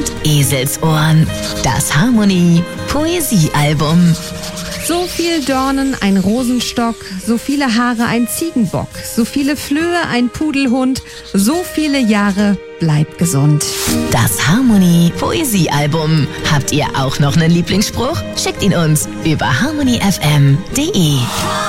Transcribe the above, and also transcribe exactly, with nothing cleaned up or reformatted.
und Eselsohren. Das Harmonie Poesiealbum. So viel Dornen ein Rosenstock, so viele Haare ein Ziegenbock, so viele Flöhe ein Pudelhund, so viele Jahre bleib gesund. Das Harmonie Poesiealbum. Habt ihr auch noch einen Lieblingsspruch? Schickt ihn uns über harmony f m punkt d e.